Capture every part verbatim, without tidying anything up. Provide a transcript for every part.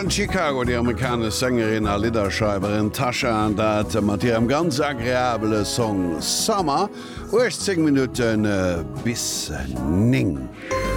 von Chicago, die amerikanische Sängerin und Liederschreiberin Tasha, und das mit ihrem ganz agreeablen Song Summer, achtzehn Minuten äh, bis ning.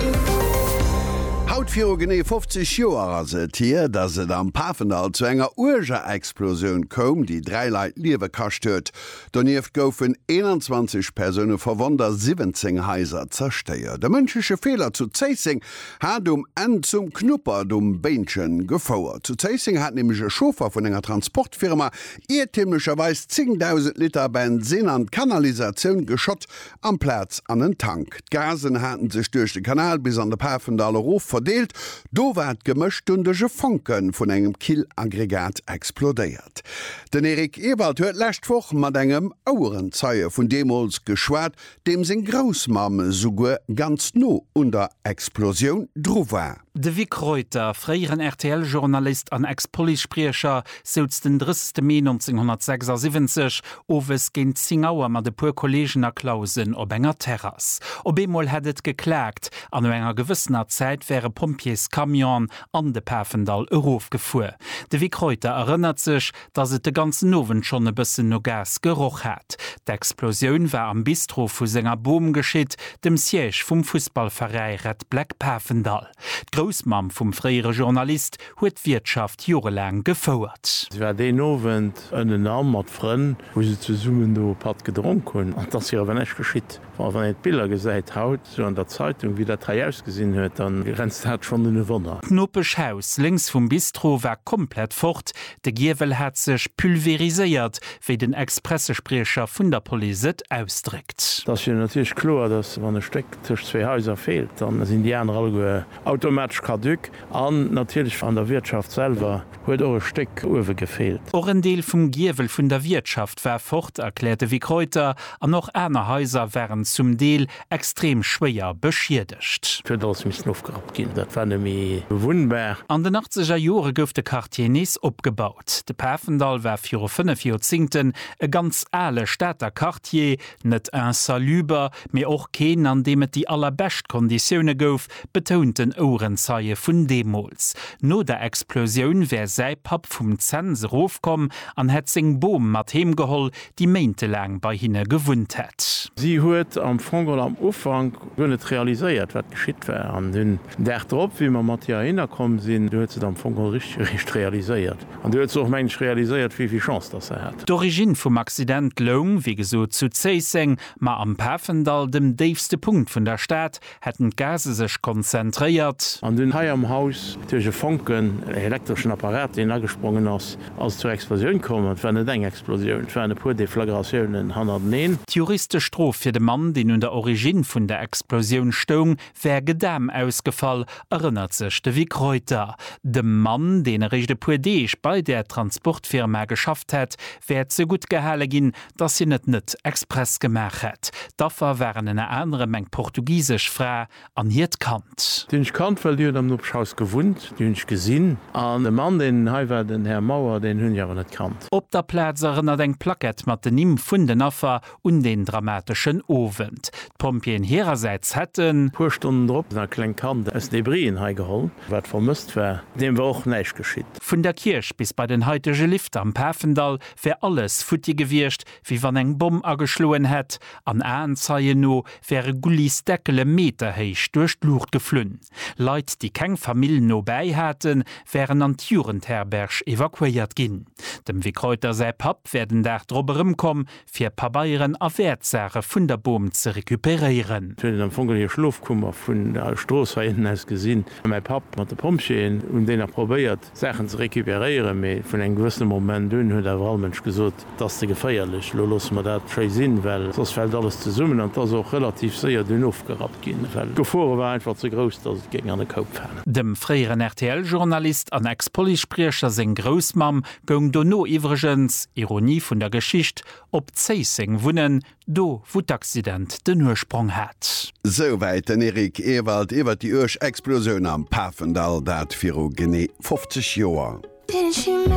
Haut vir genee fünfzig Joer se Tier, dat se am Pafendal zu enger Urger-Explosion kom, die drei Leiit liewe kascht huet. Donieft goufen einundzwanzig Personen verwonder siebzehn Häiser zersteier. Der mënschesche Fehler zu Zeissing hat um en zum Knupper dum Beinchen gefauert. Zu Zeissing hat nämlich e Schofer vun enger Transportfirma irrtümlicherweise zehntausend Liter Benzin an Kanalisation geschott am Platz an den Tank. Gasen hatten sich durch den Kanal bis an der Pafendaler Hof verdeelt, do wat gemëchtundege Funken vun engem Killaggregat explodéiert. Den Erik Ewald huet lächtwoch mat engem Auerenzeier vun Demols geschwaart, dem sinn Grousmamme suuge ganz no unter Explosion dro war. De Wickreuter, freieren R T L-Journalist an Ex-Police-Sprecher, seuz den dritte Mai neunzehnhundertsechsundsiebzig owes géint Zingauer mat de puer Kollegener Klausen op enger Terras. Ob emol hättet geklagt, an enger gewissener Zeit wäre Pompiers Kamion an de Pafendal Eurof gefuhr. De Wickreuter erinnert sich, dass et de ganzen Nowen schon e bisssen no Gas geroch hat. D'Explosion war am Bistro vu Sänger Boom geschitt, dem Siège vum Fußballverein Red Black Pafendal. Grousmam vum freiere Journalist huet Wirtschaft jorelang gefauert. Sie war den Nowen ënnen Arm mat Fren, wo se zu summen do pat gedronk hun. An dat hier wenn ech geschitt. War wann et Bilder gesäit haut, so an der Zeitung wie der drei ausgesinn huet, dann grenzt hat schon den Wonner. Knoppech Haus links vum Bistro war komplett fort. De Giewel hat sech pulveriséiert, wie den Expressesprecher vun der Polizei ausdrückt. Das ist natürlich klar, dass wann ein Steck zwischen zwei Häuser fehlt, dann sind die anderen alle automatisch kaduk. An natürlich an der Wirtschaft selber huet auch ein Steck uwe gefehlt. Auch ein Deel vom Giewel vun der Wirtschaft war fort, erklärte Wickreuter, an noch einer Häuser wären zum Deel extrem schwer beschädigt. Für das mich aufgehabt gehen, das fand ich bewunderbar. An den achtziger Jahre gouf de Quartier Nice opgebaut. De Pafendal war vierundfünfzig e ganz alle Städter Quartier, net insaluber, mir auch kein, an dem et die allerbest Konditionne gouf, betonten Ohrenzeie vun Demols. No der Explosion wär sei Pap vum Zense rofkom, an het sing Boom mat hemgeholl, die meinte-lang bei hinne gewohnt het. Sie huet am Fongol am Ufang net realisiert, wat geschitt wär. An den der Drop, wie man mat hier hinkommen sinn, huet ze am Fongol richtig, richtig realisiert. An du huet auch mensch realisiert, wie viel Chance das er hat. D'Origine vum Accident Long, wie gesot zu Zeissing, ma am Pafendal dem deefste Punkt vun der Stadt, hätten Gase sech konzentriert. An den Hai am Haus tuche Funken elektrischen Apparat, den angesprungen ass, als zur Explosion kommen, für eine Dengexplosion, für eine pur Deflagrationen hundertneun. Die juriste Strof fir de Mann, den hun der Origin vun der Explosion stung, wär gedam ausgefall, erinnert sech de Wickreuter. De Mann, den er de pudeich bei der Transportfirma geschafft hat, wär ze gut gehale gin, dass sie net net express gemach het. Daffer waren en andere Meng portugiesisch fra an hiet Kant. Den ich kannt, weil die am Nupschaus gewohnt, den ich gesinn. An de Mann, den Heiwer den Herr Mauer, den hun ja net kannt. Op der Platz erinnert eng Plakett mat den Nim vun den Affer und den dramatischen Ofent. Pompien hererseits hätten pur Stunden drop na klein Kant es Debrien heigeholt, wat vermisst wär, dem war auch neich geschitt. Von der Kirch bis bei den heutege Lift am Pafendal wär alles futti gewircht, wie wann eng Bomb ageschloen het. An Äenzeie no wäre Gullis Deckele meterheich durch d'Lucht geflünn. Leiit, die keng Familien no beihäten, wären an Türentherberg evakuiert ginn. Dem Wickreuter sei Pap werden der droberem kom, fir Pabeieren a Wertsache vun der Boom ze rekuperieren. Für den Vogel hier Schlafkummer vun der Stoß war hinten als gesinn. Mein Pap mat der Pompchen und den er probiert, Sachen zu rekuperieren, me vun en gewissen Moment dünn huet der Wahlmensch gesot, dass de gefeierlich lo los man dat tre sinn, weil das fällt alles zu summen und das auch relativ sehr dünn aufgerat gin. Gefore war einfach zu groß, dass es gegen an den Kopf fan. Dem freieren R T L-Journalist an Ex-Police-Sprecher seg Grousmam gong do no iwregens, Ironie vun der Geschicht, op Zeissing wunnen, do wo d'Accident den Ursprung hat. Soweit den Erik Ewald iwwer die Urch-Explosion am Pafendal, dat fir genee fünfzig Joer.